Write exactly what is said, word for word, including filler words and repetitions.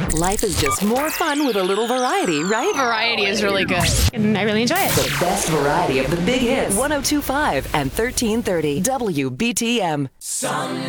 Life is just more fun with a little variety, right? Variety is really good, and I really enjoy it. The best variety of the big hits. one oh two point five and thirteen thirty W B T M. Some